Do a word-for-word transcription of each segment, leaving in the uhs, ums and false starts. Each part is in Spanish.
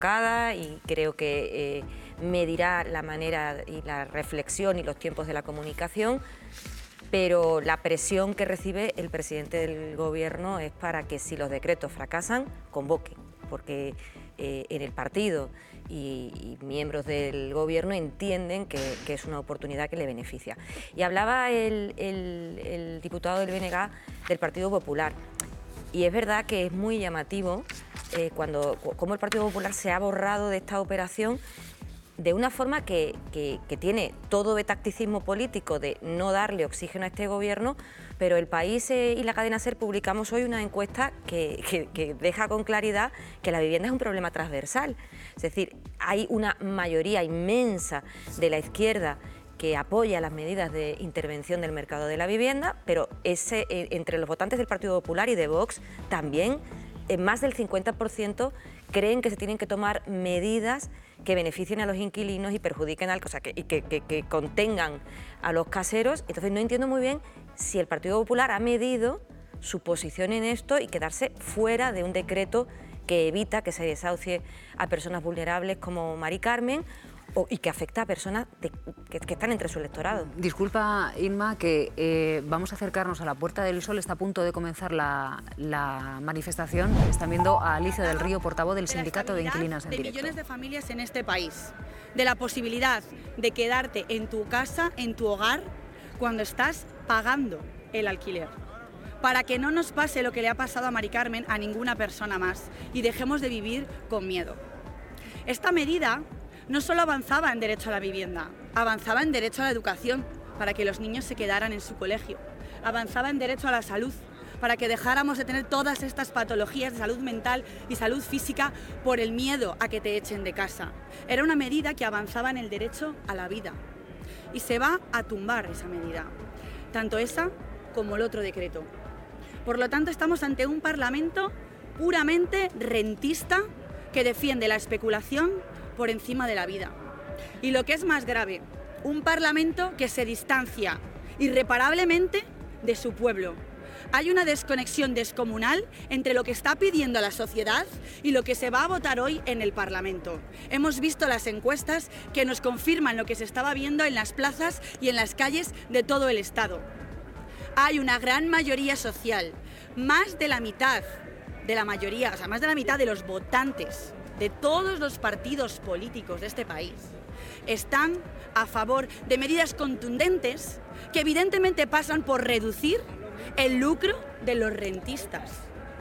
equivocada y creo que eh, medirá la manera y la reflexión y los tiempos de la comunicación, pero la presión que recibe el presidente del Gobierno es para que, si los decretos fracasan, convoquen, porque eh, en el partido y, y miembros del Gobierno entienden que, que es una oportunidad que le beneficia. Y hablaba el, el, el diputado del B N G del Partido Popular, y es verdad que es muy llamativo eh, cuando cómo el Partido Popular se ha borrado de esta operación de una forma que, que, que tiene todo de tacticismo político de no darle oxígeno a este Gobierno, pero El País eh, y la cadena SER publicamos hoy una encuesta que, que, que deja con claridad que la vivienda es un problema transversal. Es decir, hay una mayoría inmensa de la izquierda que apoya las medidas de intervención del mercado de la vivienda, pero ese, eh, entre los votantes del Partido Popular y de Vox también eh, más del cincuenta por ciento creen que se tienen que tomar medidas que beneficien a los inquilinos y perjudiquen al, o sea, que, que, que, que contengan a los caseros. Entonces no entiendo muy bien si el Partido Popular ha medido su posición en esto y quedarse fuera de un decreto que evita que se desahucie a personas vulnerables como Mari Carmen, O, y que afecta a personas de, que, que están entre su electorado. Disculpa, Inma, que eh, vamos a acercarnos a la Puerta del Sol. Está a punto de comenzar la, la manifestación. Están viendo a Alicia del Río, portavoz del Sindicato de Inquilinas en de Directo. Millones de familias en este país, de la posibilidad de quedarte en tu casa, en tu hogar, cuando estás pagando el alquiler. Para que no nos pase lo que le ha pasado a Mari Carmen, a ninguna persona más, y dejemos de vivir con miedo. Esta medida no solo avanzaba en derecho a la vivienda, avanzaba en derecho a la educación, para que los niños se quedaran en su colegio, avanzaba en derecho a la salud, para que dejáramos de tener todas estas patologías de salud mental y salud física por el miedo a que te echen de casa. Era una medida que avanzaba en el derecho a la vida, y se va a tumbar esa medida, tanto esa como el otro decreto. Por lo tanto, estamos ante un Parlamento puramente rentista que defiende la especulación por encima de la vida. Y lo que es más grave, un Parlamento que se distancia irreparablemente de su pueblo. Hay una desconexión descomunal entre lo que está pidiendo la sociedad y lo que se va a votar hoy en el Parlamento. Hemos visto las encuestas que nos confirman lo que se estaba viendo en las plazas y en las calles de todo el Estado. Hay una gran mayoría social, más de la mitad de la mayoría, o sea, más de la mitad de los votantes de todos los partidos políticos de este país están a favor de medidas contundentes que evidentemente pasan por reducir el lucro de los rentistas.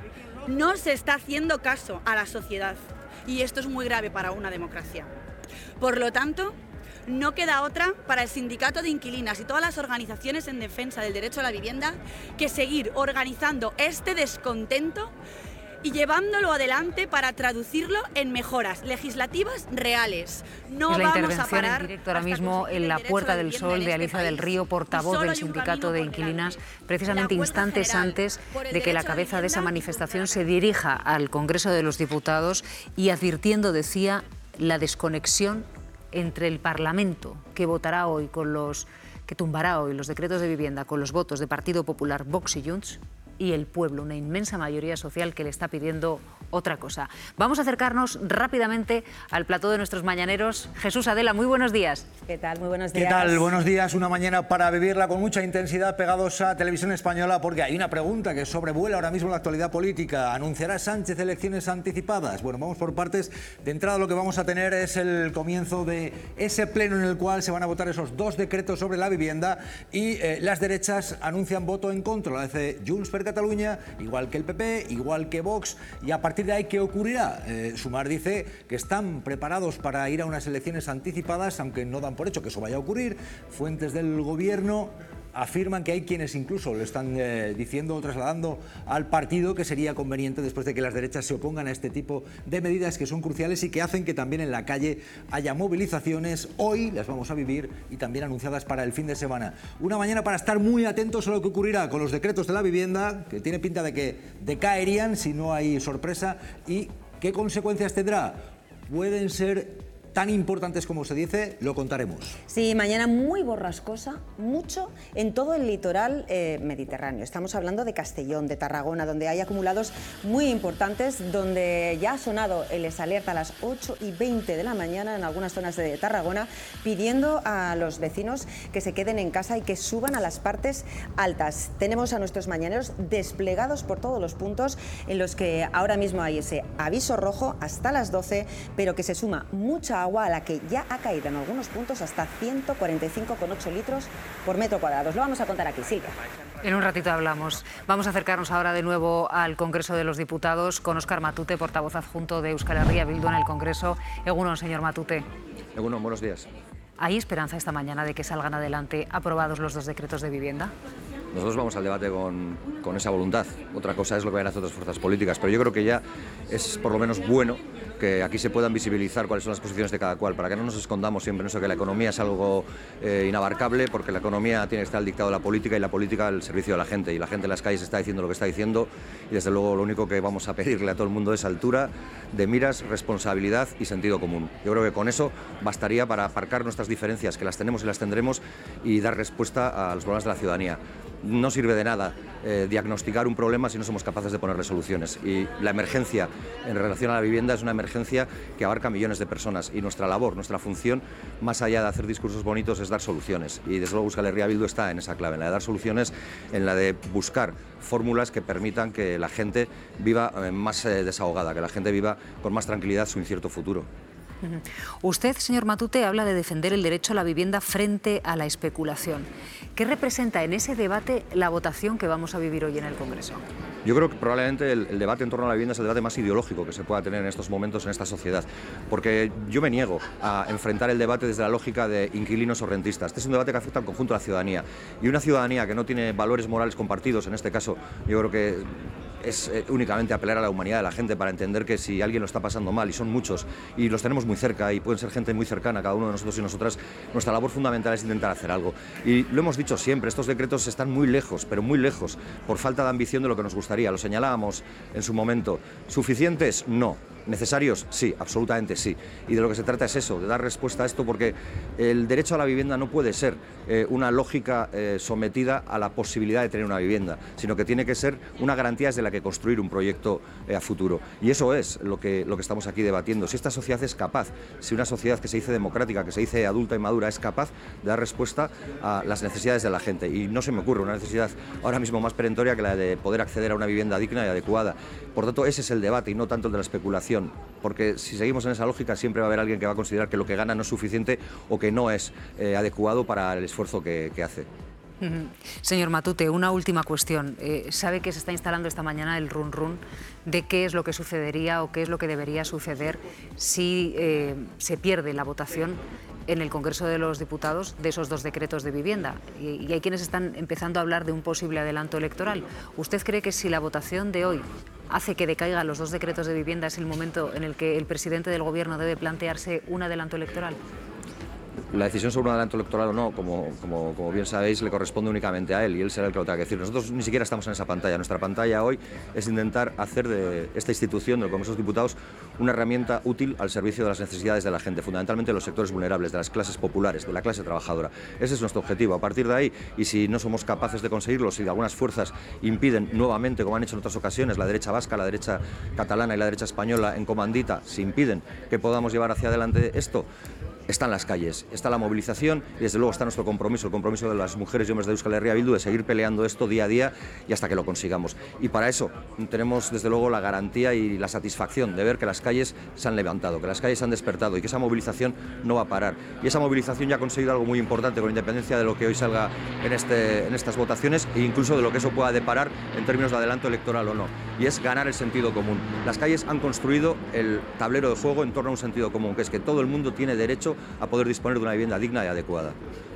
No se está haciendo caso a la sociedad y esto es muy grave para una democracia. Por lo tanto, no queda otra para el Sindicato de Inquilinas y todas las organizaciones en defensa del derecho a la vivienda que seguir organizando este descontento y llevándolo adelante para traducirlo en mejoras legislativas reales. No es la vamos intervención a parar en directo ahora mismo en la Puerta del Sol de Alicia del Río, portavoz del Sindicato de Inquilinas, precisamente instantes antes de que la cabeza de esa manifestación se dirija al Congreso de los Diputados y advirtiendo, decía, la desconexión entre el Parlamento que votará hoy con los que tumbará hoy los decretos de vivienda con los votos de Partido Popular, Vox y Junts, y el pueblo, una inmensa mayoría social que le está pidiendo otra cosa. Vamos a acercarnos rápidamente al plató de nuestros mañaneros. Jesús, Adela, muy buenos días. ¿Qué tal? Muy buenos días. ¿Qué tal? Buenos días. Una mañana para vivirla con mucha intensidad pegados a Televisión Española, porque hay una pregunta que sobrevuela ahora mismo la actualidad política. ¿Anunciará Sánchez elecciones anticipadas? Bueno, vamos por partes. De entrada lo que vamos a tener es el comienzo de ese pleno en el cual se van a votar esos dos decretos sobre la vivienda y eh, las derechas anuncian voto en contra. Lo hace Junts per Cataluña, igual que el P P, igual que Vox, y a partir de ahí, ¿qué ocurrirá? Eh, Sumar dice que están preparados para ir a unas elecciones anticipadas, aunque no dan por hecho que eso vaya a ocurrir. Fuentes del gobierno afirman que hay quienes incluso le están eh, diciendo o trasladando al partido que sería conveniente, después de que las derechas se opongan a este tipo de medidas que son cruciales y que hacen que también en la calle haya movilizaciones. Hoy las vamos a vivir y también anunciadas para el fin de semana. Una mañana para estar muy atentos a lo que ocurrirá con los decretos de la vivienda, que tiene pinta de que decaerían si no hay sorpresa, y qué consecuencias tendrá. Pueden ser tan importantes como se dice, lo contaremos. Sí, mañana muy borrascosa, mucho en todo el litoral eh, mediterráneo. Estamos hablando de Castellón, de Tarragona, donde hay acumulados muy importantes, donde ya ha sonado el alerta a las ocho y veinte de la mañana en algunas zonas de Tarragona, pidiendo a los vecinos que se queden en casa y que suban a las partes altas. Tenemos a nuestros mañaneros desplegados por todos los puntos en los que ahora mismo hay ese aviso rojo hasta las doce, pero que se suma mucha agua a la que ya ha caído en algunos puntos hasta ciento cuarenta y cinco coma ocho litros por metro cuadrado. Os lo vamos a contar aquí, Silvia. En un ratito hablamos. Vamos a acercarnos ahora de nuevo al Congreso de los Diputados con Óscar Matute, portavoz adjunto de Euskal Herria Bildu en el Congreso. Egunon, señor Matute. Egunon, buenos días. ¿Hay esperanza esta mañana de que salgan adelante aprobados los dos decretos de vivienda? Nosotros vamos al debate con, con esa voluntad. Otra cosa es lo que vayan a hacer otras fuerzas políticas, pero yo creo que ya es por lo menos bueno que aquí se puedan visibilizar cuáles son las posiciones de cada cual, para que no nos escondamos siempre en eso que la economía es algo eh, inabarcable, porque la economía tiene que estar al dictado de la política y la política al servicio de la gente, y la gente en las calles está diciendo lo que está diciendo, y desde luego lo único que vamos a pedirle a todo el mundo es altura de miras, responsabilidad y sentido común. Yo creo que con eso bastaría para aparcar nuestras diferencias, que las tenemos y las tendremos, y dar respuesta a los problemas de la ciudadanía. No sirve de nada eh, diagnosticar un problema si no somos capaces de ponerle soluciones. Y la emergencia en relación a la vivienda es una emergencia que abarca millones de personas. Y nuestra labor, nuestra función, más allá de hacer discursos bonitos, es dar soluciones. Y desde luego Euskal Herria Bildu está en esa clave, en la de dar soluciones, en la de buscar fórmulas que permitan que la gente viva eh, más eh, desahogada, que la gente viva con más tranquilidad su incierto futuro. Usted, señor Matute, habla de defender el derecho a la vivienda frente a la especulación. ¿Qué representa en ese debate la votación que vamos a vivir hoy en el Congreso? Yo creo que probablemente el, el debate en torno a la vivienda es el debate más ideológico que se pueda tener en estos momentos en esta sociedad, porque yo me niego a enfrentar el debate desde la lógica de inquilinos o rentistas. Este es un debate que afecta al conjunto de la ciudadanía, y una ciudadanía que no tiene valores morales compartidos, en este caso yo creo que es eh, únicamente apelar a la humanidad de la gente para entender que si alguien lo está pasando mal, y son muchos, y los tenemos muy cerca, y pueden ser gente muy cercana a cada uno de nosotros y nosotras, nuestra labor fundamental es intentar hacer algo. Y lo hemos dicho siempre, estos decretos están muy lejos, pero muy lejos, por falta de ambición de lo que nos gustaría. Lo señalábamos en su momento. ¿Suficientes? No. ¿Necesarios? Sí, absolutamente sí. Y de lo que se trata es eso, de dar respuesta a esto, porque el derecho a la vivienda no puede ser eh, una lógica eh, sometida a la posibilidad de tener una vivienda, sino que tiene que ser una garantía desde la que construir un proyecto eh, a futuro. Y eso es lo que, lo que estamos aquí debatiendo. Si esta sociedad es capaz, si una sociedad que se dice democrática, que se dice adulta y madura, es capaz de dar respuesta a las necesidades de la gente. Y no se me ocurre una necesidad ahora mismo más perentoria que la de poder acceder a una vivienda digna y adecuada. Por tanto, ese es el debate y no tanto el de la especulación. Porque si seguimos en esa lógica siempre va a haber alguien que va a considerar que lo que gana no es suficiente o que no es eh, adecuado para el esfuerzo que, que hace. Uh-huh. Señor Matute, una última cuestión. Eh, ¿Sabe que se está instalando esta mañana el run run de qué es lo que sucedería o qué es lo que debería suceder si eh, se pierde la votación en el Congreso de los Diputados de esos dos decretos de vivienda? Y, y hay quienes están empezando a hablar de un posible adelanto electoral. ¿Usted cree que si la votación de hoy hace que decaigan los dos decretos de vivienda es el momento en el que el presidente del Gobierno debe plantearse un adelanto electoral? La decisión sobre un adelanto electoral o no, como, como, como bien sabéis, le corresponde únicamente a él, y él será el que lo tenga que decir. Nosotros ni siquiera estamos en esa pantalla. Nuestra pantalla hoy es intentar hacer de esta institución, del Congreso de los Diputados, una herramienta útil al servicio de las necesidades de la gente, fundamentalmente de los sectores vulnerables, de las clases populares, de la clase trabajadora. Ese es nuestro objetivo. A partir de ahí, y si no somos capaces de conseguirlo, si algunas fuerzas impiden nuevamente, como han hecho en otras ocasiones, la derecha vasca, la derecha catalana y la derecha española en comandita, si impiden que podamos llevar hacia adelante esto, están las calles, está la movilización y desde luego está nuestro compromiso, el compromiso de las mujeres y hombres de Euskal Herria Bildu de seguir peleando esto día a día y hasta que lo consigamos. Y para eso tenemos desde luego la garantía y la satisfacción de ver que las calles se han levantado, que las calles se han despertado y que esa movilización no va a parar. Y esa movilización ya ha conseguido algo muy importante, con independencia de lo que hoy salga en, este, en estas votaciones e incluso de lo que eso pueda deparar en términos de adelanto electoral o no. Y es ganar el sentido común. Las calles han construido el tablero de juego en torno a un sentido común, que es que todo el mundo tiene derecho a poder disponer de una vivienda digna y adecuada.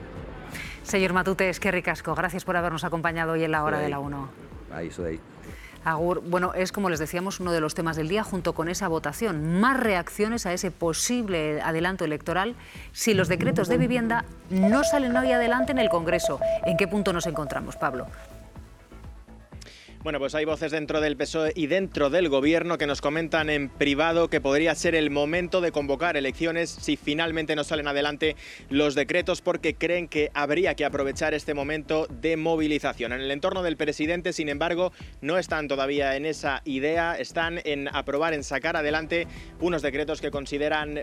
Señor Matute, eskerrik asko, gracias por habernos acompañado hoy en la hora de la uno. Ahí, soy. Agur, bueno, es como les decíamos uno de los temas del día junto con esa votación. Más reacciones a ese posible adelanto electoral si los decretos de vivienda no salen hoy adelante en el Congreso. ¿En qué punto nos encontramos, Pablo? Bueno, pues hay voces dentro del P S O E y dentro del Gobierno que nos comentan en privado que podría ser el momento de convocar elecciones si finalmente no salen adelante los decretos, porque creen que habría que aprovechar este momento de movilización. En el entorno del presidente, sin embargo, no están todavía en esa idea, están en aprobar, en sacar adelante unos decretos que consideran